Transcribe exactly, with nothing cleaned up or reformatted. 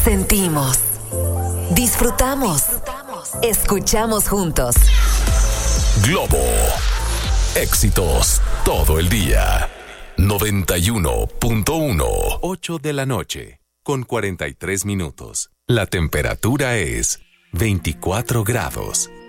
Sentimos, disfrutamos, escuchamos juntos. Globo. Éxitos todo el día. noventa y uno punto uno. ocho de la noche, con cuarenta y tres minutos. La temperatura es veinticuatro grados.